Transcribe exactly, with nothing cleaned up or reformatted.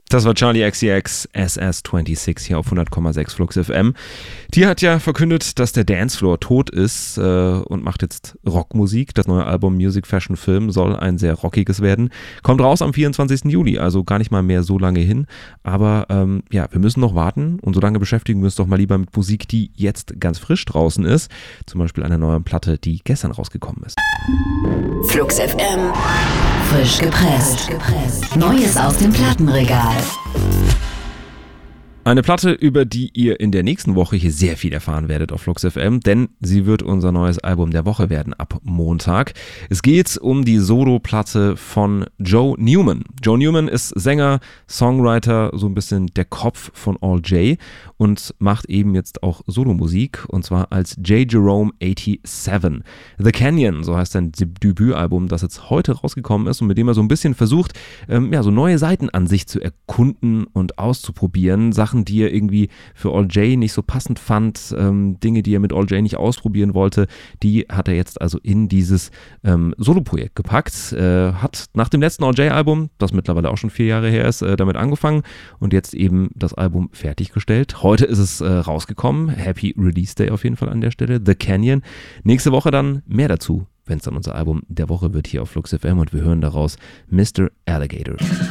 Das war Charli X C X, S S sechsundzwanzig hier auf hundert Komma sechs Flux F M. Die hat ja verkündet, dass der Dancefloor tot ist äh, und macht jetzt Rockmusik. Das neue Album Music Fashion Film soll ein sehr rockiges werden. Kommt raus am vierundzwanzigsten Juli, also gar nicht mal mehr so lange hin. Aber ähm, ja, wir müssen noch warten und so lange beschäftigen wir uns doch mal lieber mit Musik, die jetzt ganz frisch draußen ist. Zum Beispiel einer neuen Platte, die gestern rausgekommen ist. Flux F M. Frisch gepresst. Neues aus dem Plattenregal. Eine Platte, über die ihr in der nächsten Woche hier sehr viel erfahren werdet auf Flux F M, denn sie wird unser neues Album der Woche werden ab Montag. Es geht um die Solo-Platte von Joe Newman. Joe Newman ist Sänger, Songwriter, so ein bisschen der Kopf von All J und macht eben jetzt auch Solomusik und zwar als J. Jerome siebenundachtzig. The Canyon, so heißt sein Debütalbum, das jetzt heute rausgekommen ist und mit dem er so ein bisschen versucht, ähm, ja, so neue Seiten an sich zu erkunden und auszuprobieren. Sachen, die er irgendwie für All J nicht so passend fand, ähm, Dinge, die er mit All J nicht ausprobieren wollte, die hat er jetzt also in dieses ähm, Soloprojekt gepackt. Äh, hat nach dem letzten All J-Album, das mittlerweile auch schon vier Jahre her ist, äh, damit angefangen und jetzt eben das Album fertiggestellt. Heute ist es äh, rausgekommen. Happy Release Day auf jeden Fall an der Stelle. The Canyon. Nächste Woche dann mehr dazu, wenn es dann unser Album der Woche wird hier auf Flux F M und wir hören daraus Mister Alligator.